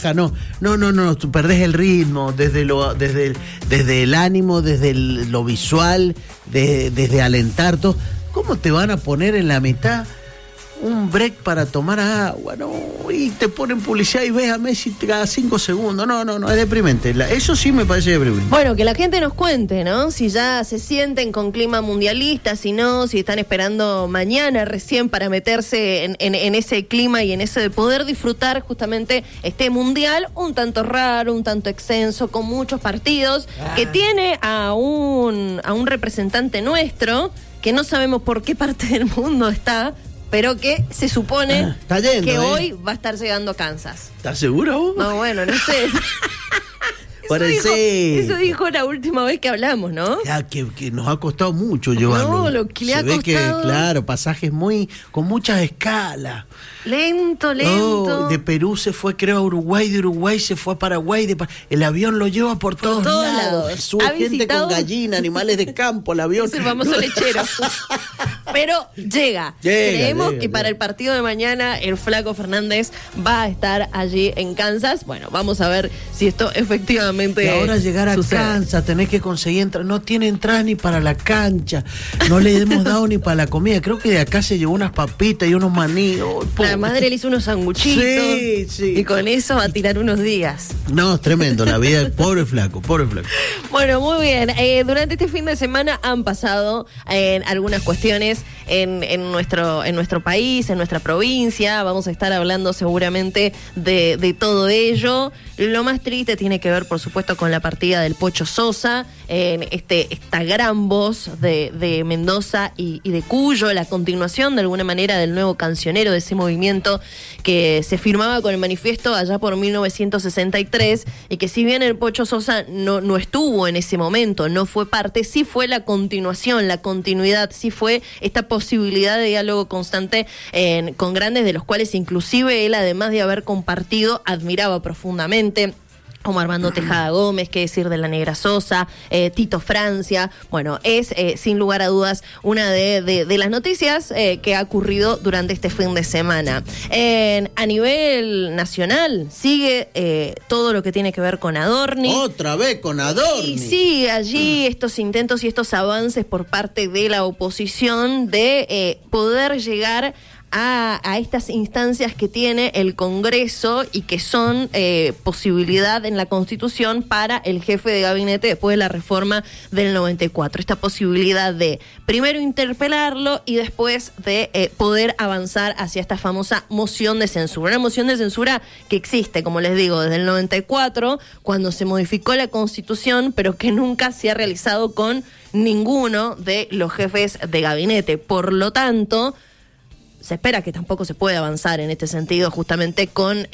baja, no, tú perdés el ritmo desde el ánimo, desde lo visual, desde alentar todo. ¿Cómo te van a poner en la mitad un break para tomar agua? No, y te ponen publicidad y ves a Messi cada 5 segundos. No, es deprimente. Eso sí me parece deprimente. Bueno, que la gente nos cuente, ¿no? Si ya se sienten con clima mundialista, si no, si están esperando mañana recién para meterse en ese clima y en ese de poder disfrutar justamente este mundial un tanto raro, un tanto extenso, con muchos partidos, que tiene a un representante nuestro que no sabemos por qué parte del mundo está, pero que se supone que hoy va a estar llegando a Kansas. ¿Estás seguro vos? No, bueno, no sé. Eso dijo la última vez que hablamos, ¿no? Ya, que nos ha costado mucho llevarlo. No, lo que le ha costado. Se ve que, claro, pasajes con muchas escalas. Lento. De Perú se fue, creo, a Uruguay, de Uruguay se fue a Paraguay, el avión lo lleva por todos lados. Sube gente con gallina, animales de campo, el avión. Es el famoso lechero. Pero llega. Creemos que para el partido de mañana el Flaco Fernández va a estar allí en Kansas. Bueno, vamos a ver si esto efectivamente y ahora llegar a Kansas, tenés que conseguir entrar. No tiene entrada ni para la cancha. No le hemos dado ni para la comida. Creo que de acá se llevó unas papitas y unos maní. La madre le hizo unos sanguchitos. Sí. Y con eso va a tirar unos días. No, es tremendo. La vida del pobre flaco. Bueno, muy bien. Durante este fin de semana han pasado algunas cuestiones en nuestro país, en nuestra provincia. Vamos a estar hablando seguramente de todo ello. Lo más triste tiene que ver, por supuesto, con la partida del Pocho Sosa, esta gran voz de Mendoza y de Cuyo, la continuación de alguna manera del nuevo cancionero, de ese movimiento que se firmaba con el manifiesto allá por 1963, y que si bien el Pocho Sosa no estuvo en ese momento, no fue parte, sí fue la continuación, la continuidad, sí fue esta posibilidad de diálogo constante con grandes de los cuales inclusive él, además de haber compartido, admiraba profundamente, como Armando Tejada Gómez, qué decir de la Negra Sosa, Tito Francia. Bueno, es sin lugar a dudas una de las noticias que ha ocurrido durante este fin de semana. A nivel nacional sigue todo lo que tiene que ver con Adorni. Otra vez con Adorni. Y sigue allí estos intentos y estos avances por parte de la oposición de poder llegar a estas instancias que tiene el Congreso y que son posibilidad en la Constitución para el jefe de gabinete después de la reforma del 94. Esta posibilidad de primero interpelarlo y después de poder avanzar hacia esta famosa moción de censura. Una moción de censura que existe, como les digo, desde el 94, cuando se modificó la Constitución, pero que nunca se ha realizado con ninguno de los jefes de gabinete. Por lo tanto, se espera que tampoco se pueda avanzar en este sentido justamente con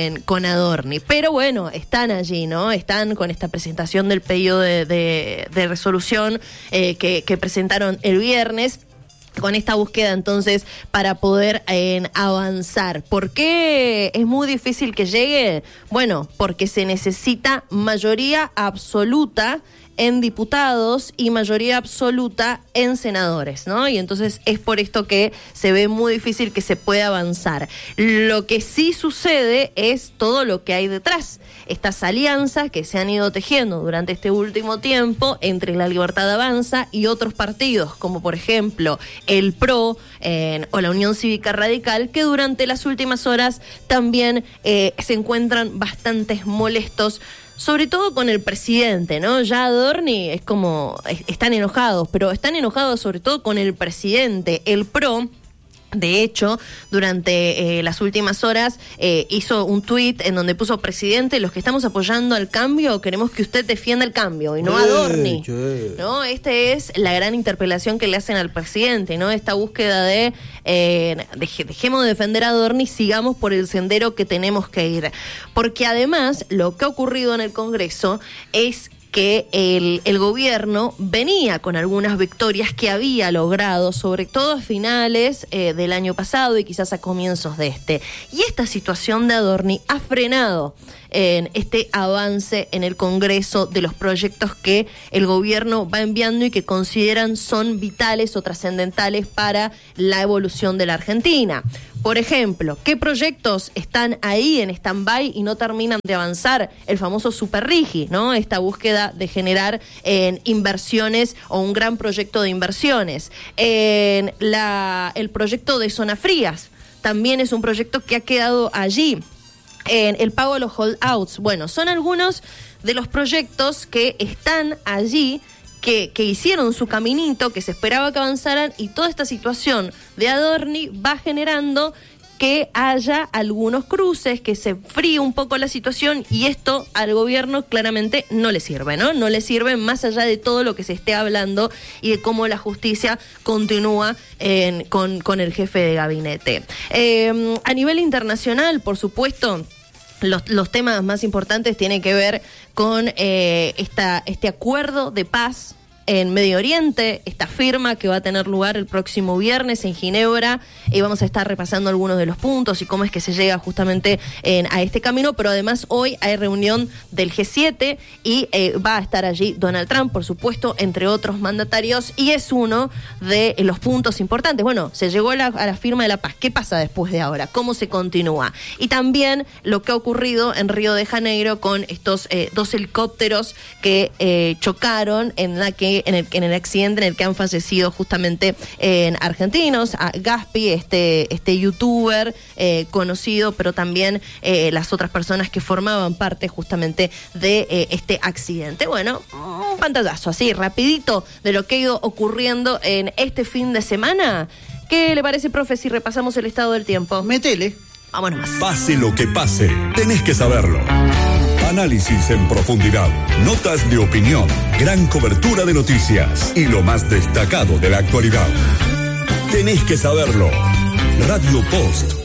Adorni. Pero bueno, están allí, ¿no? Están con esta presentación del pedido de resolución que presentaron el viernes, con esta búsqueda entonces para poder avanzar. ¿Por qué es muy difícil que llegue? Bueno, porque se necesita mayoría absoluta en diputados y mayoría absoluta en senadores, ¿no? Y entonces es por esto que se ve muy difícil que se pueda avanzar. Lo que sí sucede es todo lo que hay detrás. Estas alianzas que se han ido tejiendo durante este último tiempo entre La Libertad Avanza y otros partidos, como por ejemplo el PRO o la Unión Cívica Radical, que durante las últimas horas también se encuentran bastante molestos, sobre todo con el presidente, ¿no? Ya Adorni es como, están enojados, pero están enojados sobre todo con el presidente. El PRO, de hecho, durante las últimas horas hizo un tuit en donde puso: presidente, los que estamos apoyando al cambio, queremos que usted defienda el cambio y no a Adorni, ¿no? Esta es la gran interpelación que le hacen al presidente, ¿no? Esta búsqueda de dejemos de defender a Adorni, sigamos por el sendero que tenemos que ir. Porque además, lo que ha ocurrido en el Congreso es que el gobierno venía con algunas victorias que había logrado, sobre todo a finales del año pasado y quizás a comienzos de este. Y esta situación de Adorni ha frenado este avance en el Congreso de los proyectos que el gobierno va enviando y que consideran son vitales o trascendentales para la evolución de la Argentina. Por ejemplo, ¿qué proyectos están ahí en stand-by y no terminan de avanzar? El famoso Superrigi, ¿no? Esta búsqueda de generar inversiones o un gran proyecto de inversiones. El proyecto de Zona Frías también es un proyecto que ha quedado allí. El pago de los holdouts. Bueno, son algunos de los proyectos que están allí, que hicieron su caminito, que se esperaba que avanzaran, y toda esta situación de Adorni va generando que haya algunos cruces, que se fríe un poco la situación, y esto al gobierno claramente no le sirve, ¿no? No le sirve, más allá de todo lo que se esté hablando y de cómo la justicia continúa con el jefe de gabinete. A nivel internacional, por supuesto, los temas más importantes tienen que ver con este acuerdo de paz en Medio Oriente, esta firma que va a tener lugar el próximo viernes en Ginebra, y vamos a estar repasando algunos de los puntos y cómo es que se llega justamente a este camino, pero además hoy hay reunión del G7 y va a estar allí Donald Trump, por supuesto, entre otros mandatarios, y es uno de los puntos importantes. Bueno, se llegó a la firma de la paz. ¿Qué pasa después de ahora? ¿Cómo se continúa? Y también lo que ha ocurrido en Río de Janeiro con estos 2 helicópteros que chocaron en el accidente en el que han fallecido justamente argentinos, a Gaspi, este youtuber conocido, pero también las otras personas que formaban parte justamente de este accidente. Bueno, un pantallazo así, rapidito, de lo que ha ido ocurriendo en este fin de semana. ¿Qué le parece, profe, si repasamos el estado del tiempo? Métele. Vámonos más. Pase lo que pase, tenés que saberlo. Análisis en profundidad, notas de opinión, gran cobertura de noticias y lo más destacado de la actualidad. Tenés que saberlo. Radio Post